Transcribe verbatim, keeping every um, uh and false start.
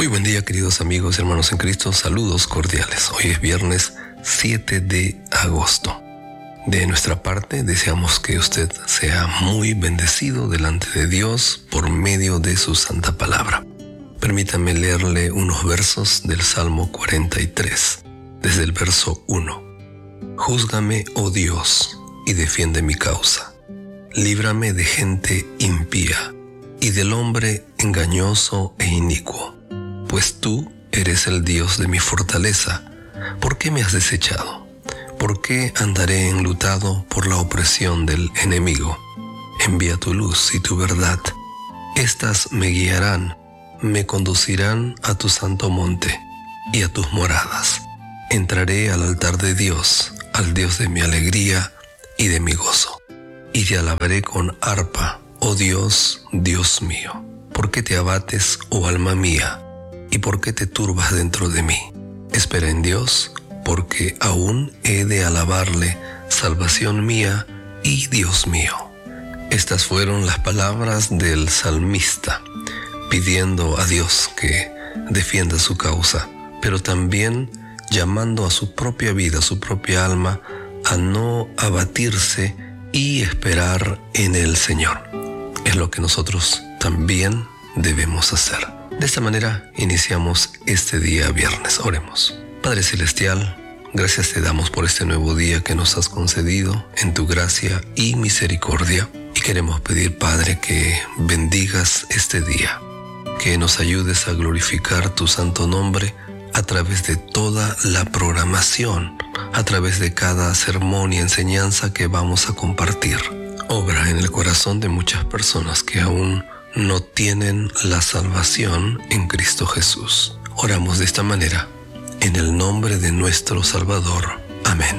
Muy buen día, queridos amigos y hermanos en Cristo. Saludos cordiales. Hoy es viernes siete de agosto. De nuestra parte, deseamos que usted sea muy bendecido delante de Dios por medio de su santa palabra. Permítame leerle unos versos del Salmo cuarenta y tres, desde el verso uno. Júzgame, oh Dios, y defiende mi causa. Líbrame de gente impía y del hombre engañoso e inicuo. Pues tú eres el Dios de mi fortaleza. ¿Por qué me has desechado? ¿Por qué andaré enlutado por la opresión del enemigo? Envía tu luz y tu verdad. Estas me guiarán, me conducirán a tu santo monte y a tus moradas. Entraré al altar de Dios, al Dios de mi alegría y de mi gozo. Y te alabaré con arpa, oh Dios, Dios mío. ¿Por qué te abates, oh alma mía? ¿Y por qué te turbas dentro de mí? Espera en Dios, porque aún he de alabarle, salvación mía y Dios mío. Estas fueron las palabras del salmista, pidiendo a Dios que defienda su causa, pero también llamando a su propia vida, a su propia alma, a no abatirse y esperar en el Señor. Es lo que nosotros también debemos hacer. De esta manera iniciamos este día viernes. Oremos. Padre Celestial, gracias te damos por este nuevo día que nos has concedido en tu gracia y misericordia. Y queremos pedir, Padre, que bendigas este día, que nos ayudes a glorificar tu santo nombre a través de toda la programación, a través de cada sermón y enseñanza que vamos a compartir. Obra en el corazón de muchas personas que aún no tienen la salvación en Cristo Jesús. Oramos de esta manera, en el nombre de nuestro Salvador,